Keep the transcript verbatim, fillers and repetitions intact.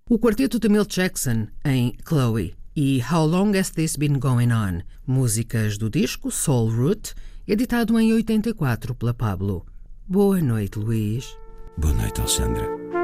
O quarteto de Milt Jackson em Chloe e How Long Has This Been Going On, músicas do disco Soul Root, editado em oitenta e quatro pela Pablo. Boa noite, Luís. Boa noite, Alexandra.